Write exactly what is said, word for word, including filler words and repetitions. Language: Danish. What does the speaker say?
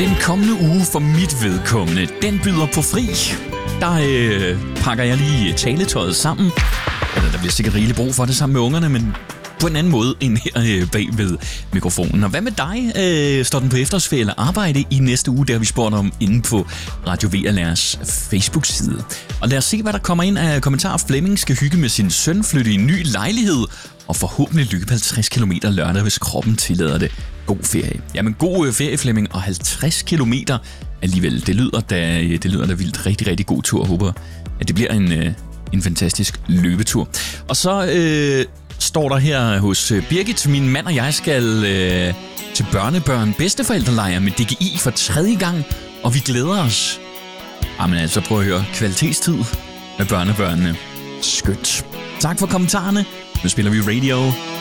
Den kommende uge for mit vedkommende, den byder på fri. Der øh, pakker jeg lige taletøjet sammen. Eller der bliver sikkert rigeligt brug for det sammen med ungerne, men på en anden måde end her øh, bag ved mikrofonen. Og hvad med dig? Øh, står den på efterårsferie eller arbejde i næste uge? Der har vi spurgt om inde på Radio V L R's Facebook-side. Og lad os se, hvad der kommer ind af kommentarer. Flemming skal hygge med sin søn, flytte i en ny lejlighed og forhåbentlig lykke på halvtreds kilometer lørdag, hvis kroppen tillader det. God ferie. Jamen, god ferie, Flemming, og halvtreds kilometer alligevel. Det lyder da, det lyder da vildt. Rigtig, rigtig god tur. Jeg håber, at det bliver en, en fantastisk løbetur. Og så øh, står der her hos Birgit, min mand og jeg skal øh, til børnebørn bedsteforældrelejr med D G I for tredje gang, og vi glæder os. Jamen altså, prøv at høre. Kvalitetstid med børnebørnene. Skønt. Tak for kommentarerne. Nu spiller vi radio.